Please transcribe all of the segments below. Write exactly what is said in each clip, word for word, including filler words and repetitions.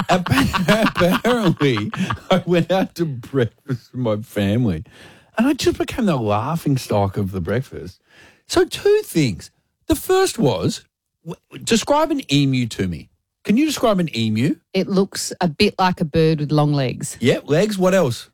Apparently, I went out to breakfast with my family and I just became the laughing stock of the breakfast. So two things. The first was, w- describe an emu to me. Can you describe an emu? It looks a bit like a bird with long legs. Yeah, legs. What else?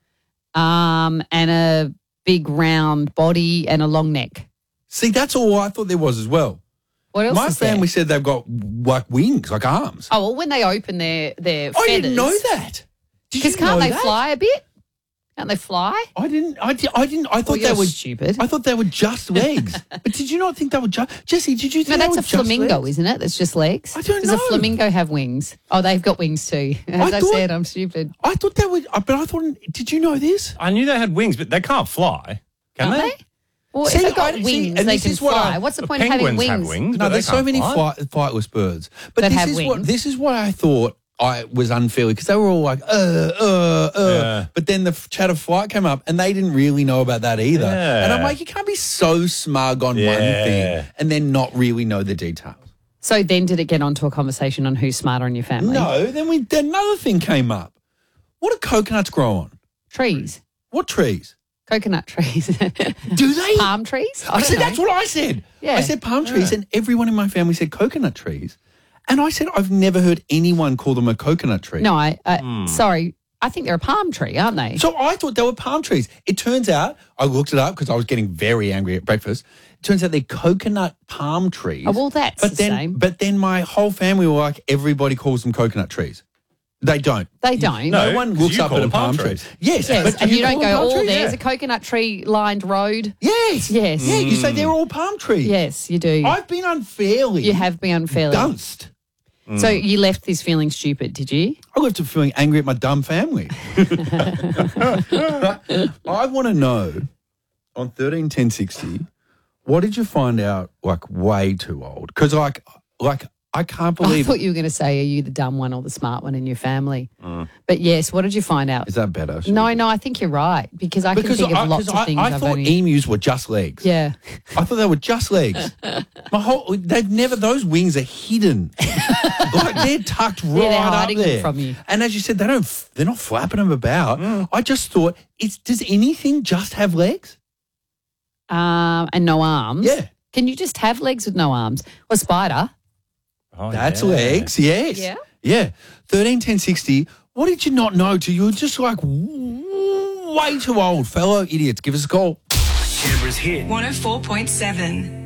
Um, and a big round body and a long neck. See, that's all I thought there was as well. What else My is family there? said they've got like wings, like arms. Oh, well, when they open their, their feathers. I didn't know that. Did Because you can't know they that? fly a bit? Can't they fly? I didn't. I, did, I didn't. I thought you're they were stupid. I thought they were just legs. But did you not think they were just? Jesse, did you think No, they that's were a just flamingo, legs? isn't it? That's just legs. I don't Does know. a flamingo have wings? Oh, they've got wings too. As I I, thought- said, I'm stupid. I thought they were. But I thought. Did you know this? I knew they had wings, but they can't fly. Can Aren't they? they? Well, See, if they've I got don't see- wings, and they this can is what fly. I- What's the The point of having penguins wings? have wings. No, but they there's so can't many fly. flight, flightless birds. But That this have is what wings. this is what I thought I was unfairly because they were all like, uh, uh, uh. Yeah. But then the f- chat of flight came up and they didn't really know about that either. Yeah. And I'm like, you can't be so smug on one Yeah. thing and then not really know the details. So then did it get onto a conversation on who's smarter in your family? No, then we then another thing came up. What do coconuts grow on? Trees. What trees? Coconut trees. Do they? Palm trees? I don't said know. that's what I said. Yeah. I said palm trees, and everyone in my family said coconut trees. And I said I've never heard anyone call them a coconut tree. No, I, uh, sorry. I think they're a palm tree, aren't they? So I thought they were palm trees. It turns out, I looked it up because I was getting very angry at breakfast. It turns out they're coconut palm trees. Oh, well, that's but the then, same. But then my whole family were like, everybody calls them coconut trees. They don't. They don't. No, No, one 'cause looks you up call at a them palm palm tree. trees. Yes, Yes, but do and you, don't call go, them palm oh, trees? there's Yeah. a coconut tree lined road. Yes. Yes. Yeah, you say they're all palm trees. Yes, you do. I've been unfairly You have been unfairly. dunced. So you left this feeling stupid, did you? I left it feeling angry at my dumb family. I want to know on thirteen ten sixty, what did you find out like way too old? Because like, like I can't I believe. thought you were going to say, are you the dumb one or the smart one in your family? But yes, what did you find out? Is that better? No, no, I think you're right because I Because can think I, of lots 'cause of I, things I I've thought only... emus were just legs. Yeah. I thought they were just legs. My whole, they've never, those wings are hidden. Like they're tucked right they're up hiding them there. from you. And as you said, they don't, f- they're not flapping them about. I just thought, it's, does anything just have legs? Um, and no arms. Yeah. Can you just have legs with no arms? Or a spider? Oh, That's yeah. legs, yes. Yeah? Yeah. thirteen ten sixty, what did you not know till you were just like w- way too old? Fellow idiots, give us a call. Canberra's hit. one oh four point seven.